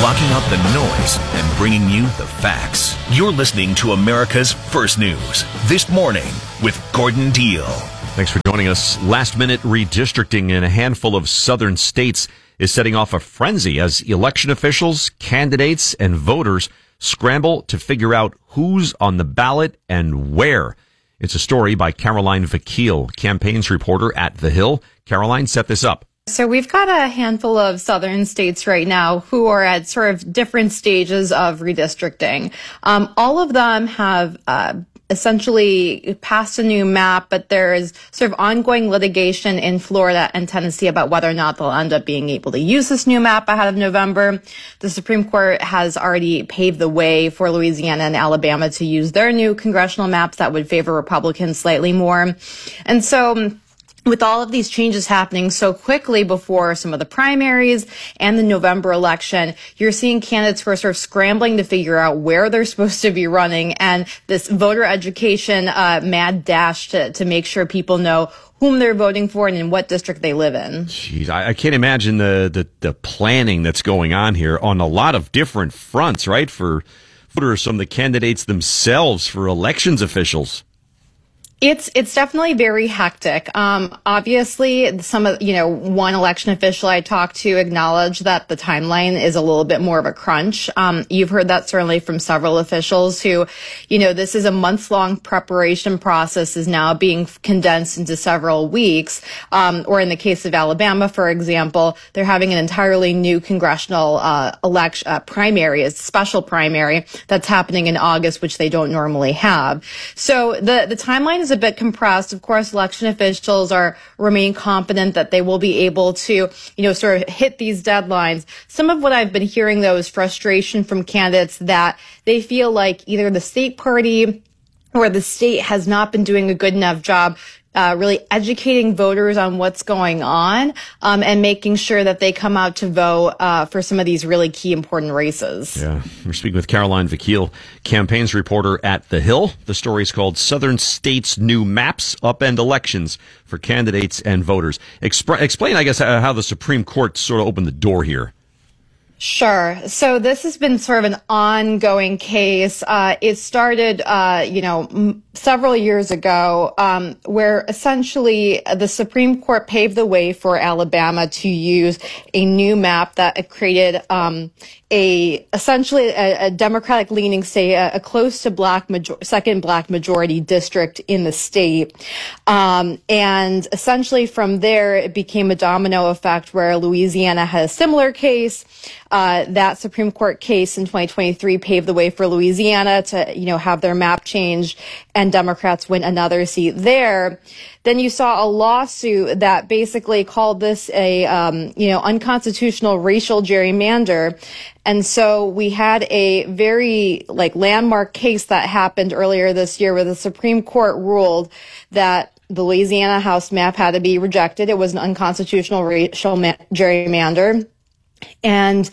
blocking out the noise and bringing you the facts. You're listening to America's First News This Morning with Gordon Deal. Thanks for joining us. Last-minute redistricting in a handful of southern states is setting off a frenzy as election officials, candidates, and voters scramble to figure out who's on the ballot and where. It's a story by Caroline Vakil, campaigns reporter at The Hill. Caroline, set this up. So we've got a handful of southern states right now who are at sort of different stages of redistricting. All of them have essentially passed a new map, but there is sort of ongoing litigation in Florida and Tennessee about whether or not they'll end up being able to use this new map ahead of November. The Supreme Court has already paved the way for Louisiana and Alabama to use their new congressional maps that would favor Republicans slightly more. And so with all of these changes happening so quickly before some of the primaries and the November election, you're seeing candidates who are sort of scrambling to figure out where they're supposed to be running, and this voter education mad dash to make sure people know whom they're voting for and in what district they live in. Jeez, I can't imagine the planning that's going on here on a lot of different fronts, right? For voters, from the candidates themselves, for elections officials. It's definitely very hectic. Obviously, one election official I talked to acknowledged that the timeline is a little bit more of a crunch. You've heard that certainly from several officials who, this is a months-long preparation process is now being condensed into several weeks. Or in the case of Alabama, for example, they're having an entirely new congressional primary, a special primary that's happening in August, which they don't normally have. So the timeline is a bit compressed. Of course, election officials remain confident that they will be able to, sort of hit these deadlines. Some of what I've been hearing, though, is frustration from candidates that they feel like either the state party or the state has not been doing a good enough job really educating voters on what's going on, and making sure that they come out to vote for some of these really key important races. Yeah, we're speaking with Caroline Vakil, campaigns reporter at The Hill. The story is called Southern States' New Maps, Upend Elections for Candidates and Voters. Explain, I guess, how the Supreme Court sort of opened the door here. Sure. So this has been sort of an ongoing case. It started, several years ago, where essentially the Supreme Court paved the way for Alabama to use a new map that created essentially a Democratic leaning state, a close to second black majority district in the state. And essentially from there, it became a domino effect where Louisiana had a similar case. That Supreme Court case in 2023 paved the way for Louisiana to, have their map changed, and Democrats win another seat there. Then you saw a lawsuit that basically called this a, unconstitutional racial gerrymander. And so we had a very landmark case that happened earlier this year where the Supreme Court ruled that the Louisiana House map had to be rejected. It was an unconstitutional racial gerrymander. And,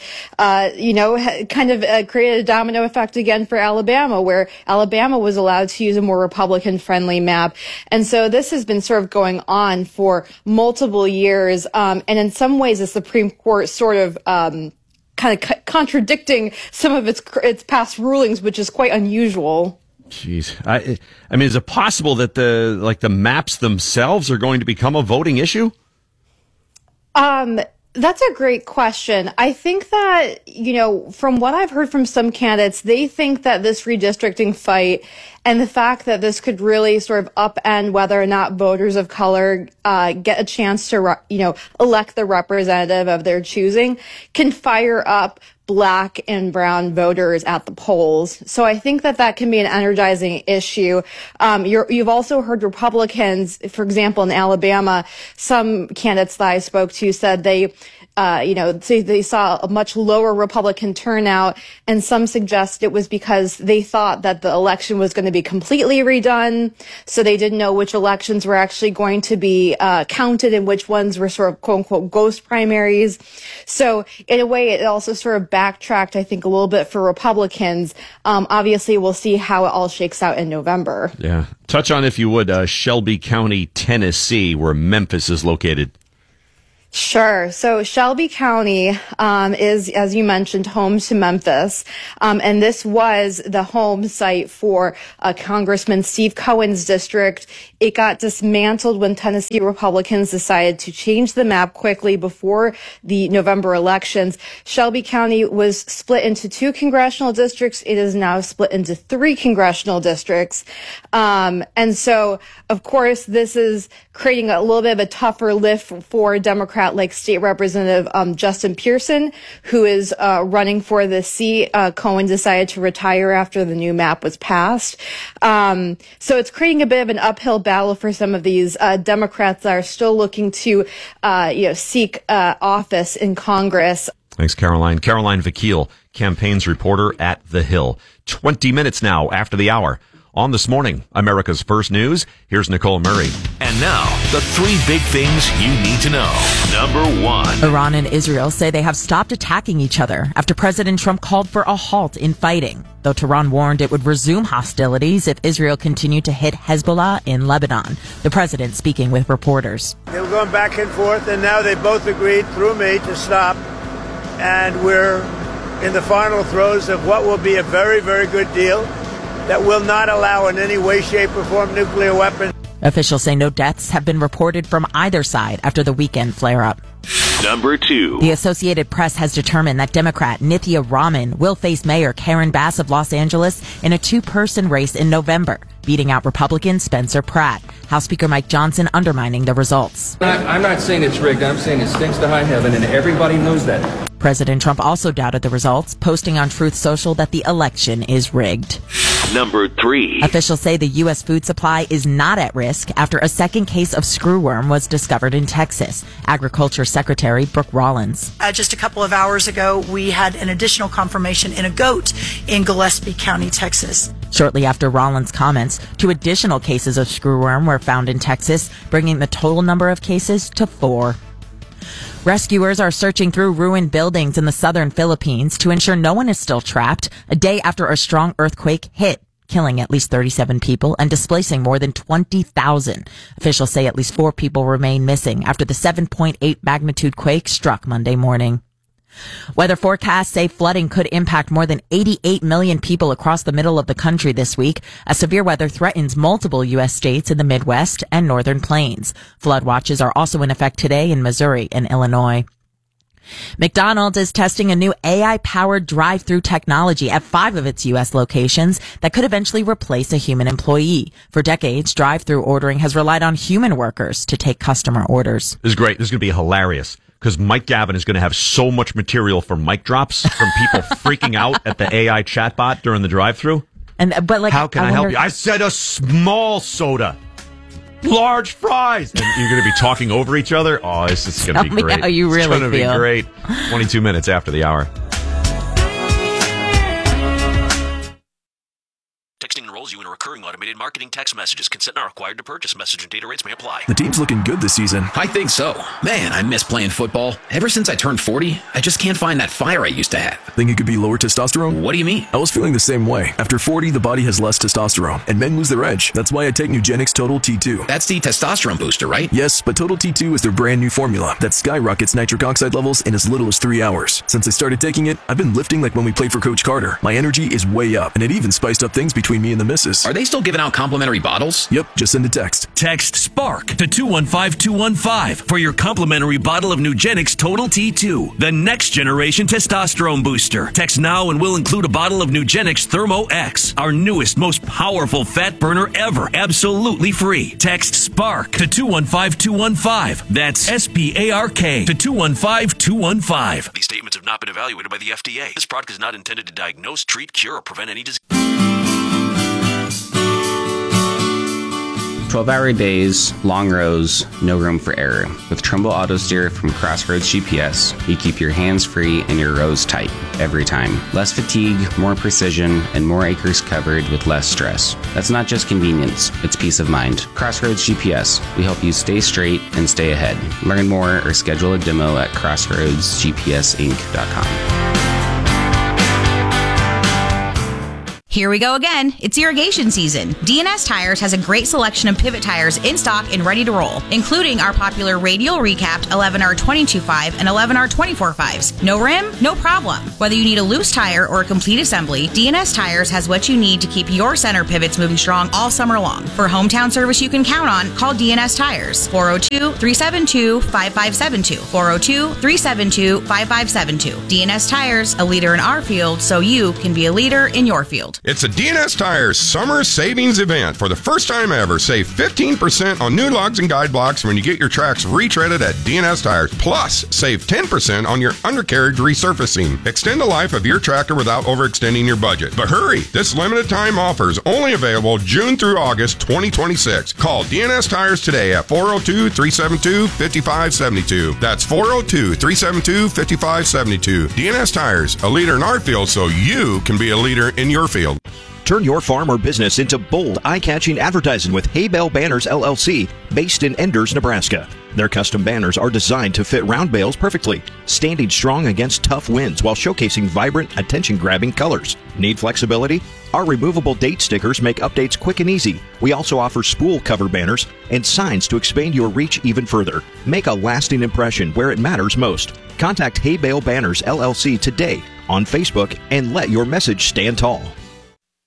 created a domino effect again for Alabama, where Alabama was allowed to use a more Republican-friendly map. And so this has been sort of going on for multiple years. And in some ways, the Supreme Court sort of contradicting some of its past rulings, which is quite unusual. Jeez. I mean, is it possible that the maps themselves are going to become a voting issue? That's a great question. I think that, from what I've heard from some candidates, they think that this redistricting fight and the fact that this could really sort of upend whether or not voters of color get a chance to, elect the representative of their choosing can fire up Black and brown voters at the polls. So I think that can be an energizing issue. You've also heard Republicans, for example, in Alabama, some candidates that I spoke to said they saw a much lower Republican turnout, and some suggest it was because they thought that the election was going to be completely redone. So they didn't know which elections were actually going to be counted and which ones were sort of quote unquote ghost primaries. So in a way, it also sort of backtracked, I think, a little bit for Republicans. Obviously, we'll see how it all shakes out in November. Yeah. Touch on, if you would, Shelby County, Tennessee, where Memphis is located. Sure. So Shelby County is, as you mentioned, home to Memphis. And this was the home site for Congressman Steve Cohen's district. It got dismantled when Tennessee Republicans decided to change the map quickly before the November elections. Shelby County was split into 2 congressional districts. It is now split into 3 congressional districts. And so, of course, this is creating a little bit of a tougher lift for Democrats like State Representative Justin Pearson, who is running for the seat. Cohen decided to retire after the new map was passed. So it's creating a bit of an uphill battle for some of these Democrats that are still looking to seek office in Congress. Thanks, Caroline. Caroline Vakil, campaigns reporter at The Hill. 20 minutes now after the hour. On This Morning, America's First News, here's Nicole Murray. And now, the 3 big things you need to know. Number 1. Iran and Israel say they have stopped attacking each other after President Trump called for a halt in fighting, though Tehran warned it would resume hostilities if Israel continued to hit Hezbollah in Lebanon. The president speaking with reporters. They were going back and forth, and now they both agreed through me to stop, and we're in the final throes of what will be a very, very good deal that will not allow in any way, shape, or form nuclear weapons. Officials say no deaths have been reported from either side after the weekend flare-up. Number 2. The Associated Press has determined that Democrat Nithya Raman will face Mayor Karen Bass of Los Angeles in a 2-person race in November, beating out Republican Spencer Pratt. House Speaker Mike Johnson undermining the results. I'm not saying it's rigged. I'm saying it stinks to high heaven, and everybody knows that. President Trump also doubted the results, posting on Truth Social that the election is rigged. Number 3. Officials say the U.S. food supply is not at risk after a second case of screwworm was discovered in Texas. Agriculture Secretary Brooke Rollins. Just a couple of hours ago, we had an additional confirmation in a goat in Gillespie County, Texas. Shortly after Rollins' comments, 2 additional cases of screwworm were found in Texas, bringing the total number of cases to 4. Rescuers are searching through ruined buildings in the southern Philippines to ensure no one is still trapped a day after a strong earthquake hit, killing at least 37 people and displacing more than 20,000. Officials say at least 4 people remain missing after the 7.8 magnitude quake struck Monday morning. Weather forecasts say flooding could impact more than 88 million people across the middle of the country this week as severe weather threatens multiple U.S. states in the Midwest and Northern Plains. Flood watches are also in effect today in Missouri and Illinois. McDonald's is testing a new AI-powered drive-through technology at 5 of its U.S. locations that could eventually replace a human employee. For decades, drive-through ordering has relied on human workers to take customer orders. This is great. This is going to be hilarious because Mike Gavin is going to have so much material for mic drops from people freaking out at the AI chatbot during the drive-through. But how can I help you? I said a small soda. Large fries. And you're going to be talking over each other. Oh, this is going to be great. Tell me how you really feel. It's going to be great. 22 minutes after the hour. Texting enrolls you in a recurring automated marketing text messages. Consent not required to purchase. Message and data rates may apply. The team's looking good this season. I think so. Man, I miss playing football. Ever since I turned 40, I just can't find that fire I used to have. Think it could be lower testosterone? What do you mean? I was feeling the same way. After 40, the body has less testosterone, and men lose their edge. That's why I take Nugenix Total T2. That's the testosterone booster, right? Yes, but Total T2 is their brand new formula that skyrockets nitric oxide levels in as little as 3 hours. Since I started taking it, I've been lifting like when we played for Coach Carter. My energy is way up, and it even spiced up things between me and the missus. Are they still giving out complimentary bottles? Yep, just send a text. Text SPARK to 215-215 for your complimentary bottle of Nugenix Total T2, the next generation testosterone booster. Text now and we'll include a bottle of Nugenix Thermo X, our newest, most powerful fat burner ever, absolutely free. Text SPARK to 215-215. That's SPARK to 215-215. These statements have not been evaluated by the FDA. This product is not intended to diagnose, treat, cure, or prevent any disease. 12-hour days, long rows, no room for error. With Trumbull Auto Steer from Crossroads GPS, you keep your hands free and your rows tight every time. Less fatigue, more precision, and more acres covered with less stress. That's not just convenience, it's peace of mind. Crossroads GPS, we help you stay straight and stay ahead. Learn more or schedule a demo at crossroadsgpsinc.com. Here we go again. It's irrigation season. DNS Tires has a great selection of pivot tires in stock and ready to roll, including our popular radial recapped 11R22.5 and 11R24.5s. No rim? No problem. Whether you need a loose tire or a complete assembly, DNS Tires has what you need to keep your center pivots moving strong all summer long. For hometown service you can count on, call DNS Tires. 402-372-5572. 402-372-5572. DNS Tires, a leader in our field, so you can be a leader in your field. It's a DNS Tires summer savings event. For the first time ever, save 15% on new lugs and guide blocks when you get your tracks retreaded at DNS Tires. Plus, save 10% on your undercarriage resurfacing. Extend the life of your tractor without overextending your budget. But hurry, this limited time offer is only available June through August 2026. Call DNS Tires today at 402-372-5572. That's 402-372-5572. DNS Tires, a leader in our field so you can be a leader in your field. Turn your farm or business into bold, eye-catching advertising with Hay Bale Banners, LLC, based in Enders, Nebraska. Their custom banners are designed to fit round bales perfectly, standing strong against tough winds while showcasing vibrant, attention-grabbing colors. Need flexibility? Our removable date stickers make updates quick and easy. We also offer spool cover banners and signs to expand your reach even further. Make a lasting impression where it matters most. Contact Hay Bale Banners, LLC today on Facebook and let your message stand tall.